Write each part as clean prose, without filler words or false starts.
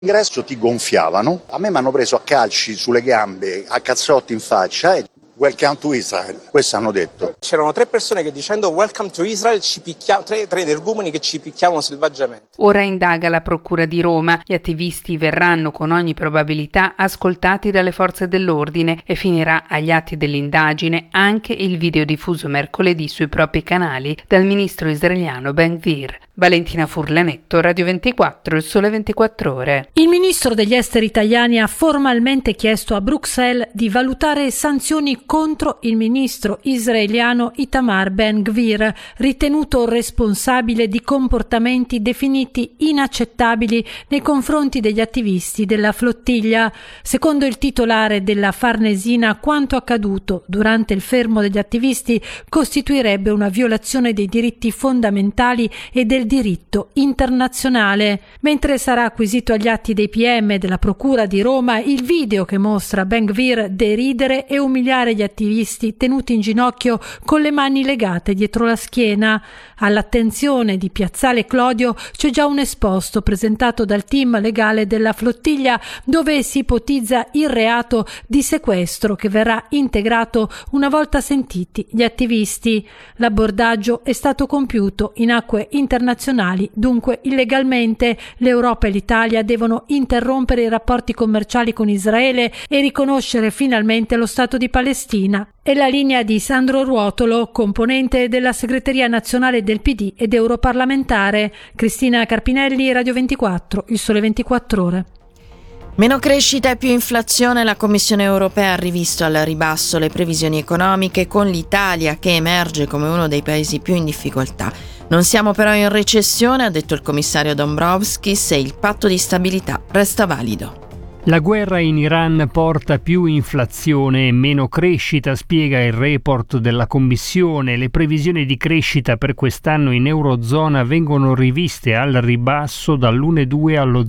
Ingresso ti gonfiavano, a me mi hanno preso a calci sulle gambe, a cazzotti in faccia e welcome to Israel, questo hanno detto. C'erano 3 persone che dicendo welcome to Israel ci picchiavano, 3 energumeni che ci picchiavano selvaggiamente. Ora indaga la Procura di Roma. Gli attivisti verranno con ogni probabilità ascoltati dalle forze dell'ordine e finirà agli atti dell'indagine anche il video diffuso mercoledì sui propri canali dal ministro israeliano Ben-Gvir. Valentina Furlanetto, Radio 24, Il Sole 24 Ore. Il ministro degli esteri italiani ha formalmente chiesto a Bruxelles di valutare sanzioni contro il ministro israeliano Itamar Ben-Gvir, ritenuto responsabile di comportamenti definiti inaccettabili nei confronti degli attivisti della flottiglia. Secondo il titolare della Farnesina, quanto accaduto durante il fermo degli attivisti costituirebbe una violazione dei diritti fondamentali e del diritto internazionale. Mentre sarà acquisito agli atti dei PM della Procura di Roma il video che mostra Ben-Gvir deridere e umiliare gli attivisti tenuti in ginocchio con le mani legate dietro la schiena. All'attenzione di Piazzale Clodio c'è già un esposto presentato dal team legale della flottiglia dove si ipotizza il reato di sequestro che verrà integrato una volta sentiti gli attivisti. L'abbordaggio è stato compiuto in acque internazionali, dunque illegalmente. L'Europa e l'Italia devono interrompere i rapporti commerciali con Israele e riconoscere finalmente lo Stato di Palestina. È la linea di Sandro Ruotolo, componente della segreteria nazionale del PD ed europarlamentare. Cristina Carpinelli, Radio 24, Il Sole 24 Ore. Meno crescita e più inflazione, la Commissione europea ha rivisto al ribasso le previsioni economiche, con l'Italia che emerge come uno dei paesi più in difficoltà. Non siamo però in recessione, ha detto il commissario Dombrovskis, e il patto di stabilità resta valido. La guerra in Iran porta più inflazione e meno crescita, spiega il report della Commissione. Le previsioni di crescita per quest'anno in Eurozona vengono riviste al ribasso dall'1,2 allo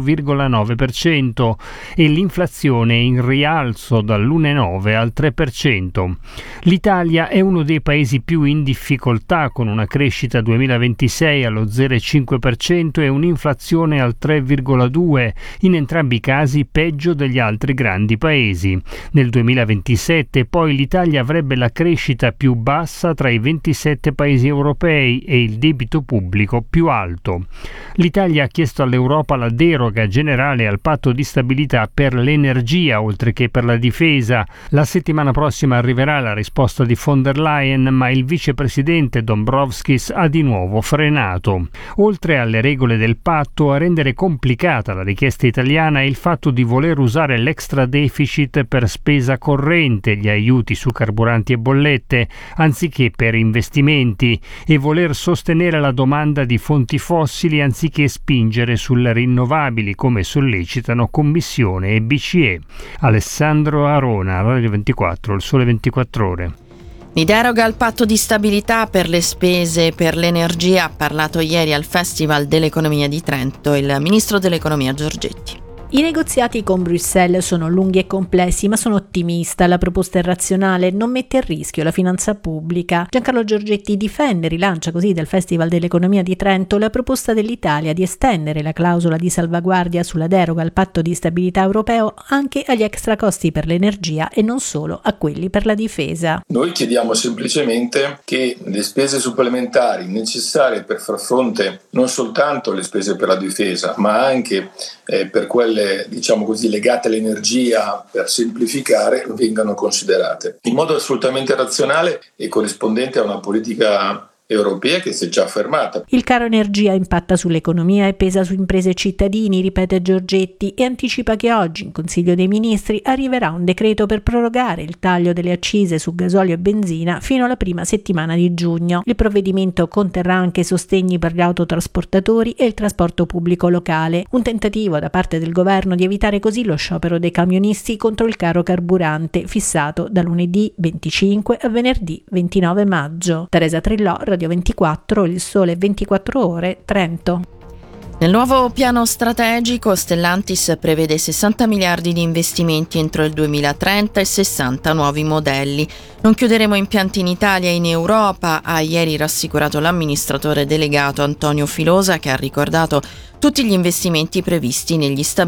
0,9% e l'inflazione in rialzo dall'1,9 al 3%. L'Italia è uno dei paesi più in difficoltà, con una crescita 2026 allo 0,5% e un'inflazione al 3,2%, in entrambi i casi peggio degli altri grandi paesi. Nel 2027 poi l'Italia avrebbe la crescita più bassa tra i 27 paesi europei e il debito pubblico più alto. L'Italia ha chiesto all'Europa la deroga generale al patto di stabilità per l'energia oltre che per la difesa. La settimana prossima arriverà la risposta di von der Leyen, ma il vicepresidente Dombrovskis ha di nuovo frenato. Oltre alle regole del patto, a rendere complicata la richiesta italiana è il fatto di voler usare l'extra deficit per spesa corrente, gli aiuti su carburanti e bollette, anziché per investimenti, e voler sostenere la domanda di fonti fossili anziché spingere sulle rinnovabili, come sollecitano Commissione e BCE. Alessandro Arona, Radio 24, Il Sole 24 Ore. Di deroga al patto di stabilità per le spese per l'energia ha parlato ieri al Festival dell'Economia di Trento il ministro dell'Economia Giorgetti. I negoziati con Bruxelles sono lunghi e complessi, ma sono ottimista. La proposta è razionale, non mette a rischio la finanza pubblica. Giancarlo Giorgetti difende, rilancia così del Festival dell'Economia di Trento la proposta dell'Italia di estendere la clausola di salvaguardia sulla deroga al patto di stabilità europeo anche agli extra costi per l'energia e non solo a quelli per la difesa. Noi chiediamo semplicemente che le spese supplementari necessarie per far fronte non soltanto alle spese per la difesa, ma anche per quelle legate all'energia, per semplificare, vengano considerate in modo assolutamente razionale e corrispondente a una politica europea che si è già affermata. Il caro energia impatta sull'economia e pesa su imprese e cittadini, ripete Giorgetti, e anticipa che oggi in Consiglio dei Ministri arriverà un decreto per prorogare il taglio delle accise su gasolio e benzina fino alla prima settimana di giugno. Il provvedimento conterrà anche sostegni per gli autotrasportatori e il trasporto pubblico locale, un tentativo da parte del governo di evitare così lo sciopero dei camionisti contro il caro carburante, fissato da lunedì 25 a venerdì 29 maggio. Teresa Trillò, Radio 24, Il Sole 24 Ore, Trento. Nel nuovo piano strategico Stellantis prevede 60 miliardi di investimenti entro il 2030 e 60 nuovi modelli. Non chiuderemo impianti in Italia e in Europa, ha ieri rassicurato l'amministratore delegato Antonio Filosa, che ha ricordato tutti gli investimenti previsti negli stabilimenti